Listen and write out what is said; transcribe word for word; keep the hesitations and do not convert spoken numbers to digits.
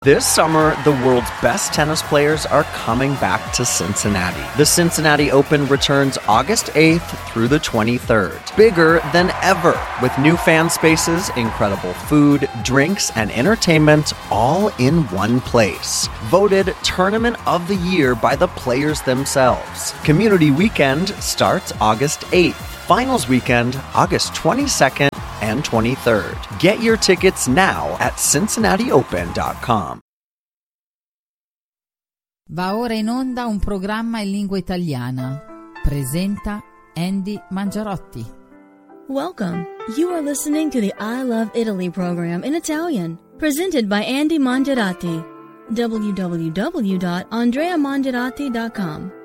This summer, the world's best tennis players are coming back to Cincinnati. The Cincinnati Open returns August eighth through the twenty-third. Bigger than ever, with new fan spaces, incredible food, drinks, and entertainment all in one place. Voted Tournament of the Year by the players themselves. Community Weekend starts August eighth. Finals Weekend, August twenty-second and twenty-third. Get your tickets now at cincinnati open dot com. Va ora in onda un programma in lingua italiana. Presenta Andy Mangiarotti. Welcome. You are listening to the I Love Italy program in Italian, presented by Andy Mangiarotti. w w w dot andrea mangiarotti dot com